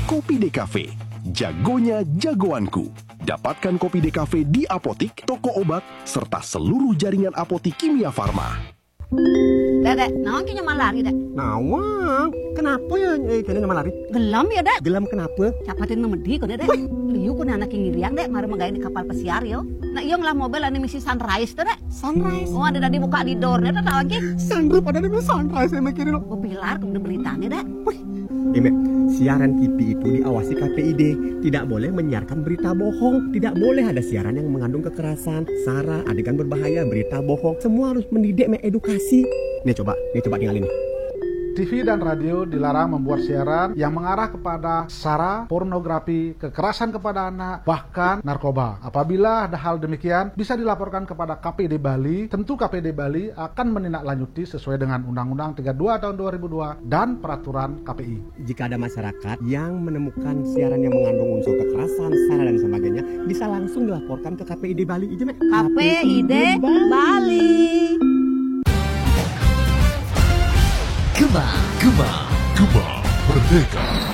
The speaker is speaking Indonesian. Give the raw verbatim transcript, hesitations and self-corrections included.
Kopi D Cafe, jagonya jagoanku. Dapatkan Kopi D Cafe di apotik, toko obat, serta seluruh jaringan apotik Kimia Farma. Dek, dek, nawan kayaknya malari, dek. Nawang, kenapa ya eh, kena nama lari? Gelam ya, dek. Gelam kenapa? Capatin memedi kok, dek. Liu ku anak yang ngiriang, dek. Mari menggain di kapal pesiar, yo. Nah, iya ngelah mobil ane misi Sunrise, tuh, dek. Sunrise? Oh, ada tadi buka di door, dek. Tahu lagi? Sanggup ada di Sunrise, saya mikirin. Gue pilar, gue beritanya, dek. Wih, Ime, siaran T V itu diawasi K P I D. Tidak boleh menyiarkan berita bohong. Tidak boleh ada siaran yang mengandung kekerasan, sara, adegan berbahaya, berita bohong. Semua harus mendidik, mengedukasi. Nih coba, nih coba tinggalin nih. T V dan radio dilarang membuat siaran yang mengarah kepada sara, pornografi, kekerasan kepada anak, bahkan narkoba. Apabila ada hal demikian, bisa dilaporkan kepada K P D Bali. Tentu K P D Bali akan menindaklanjuti sesuai dengan Undang-Undang tiga puluh dua tahun dua ribu dua dan peraturan K P I. Jika ada masyarakat yang menemukan siaran yang mengandung unsur kekerasan, sara dan sebagainya, bisa langsung dilaporkan ke K P I D Bali. Ije, Mek. K P I D Bali. Gema, Gema, Gema Merdeka.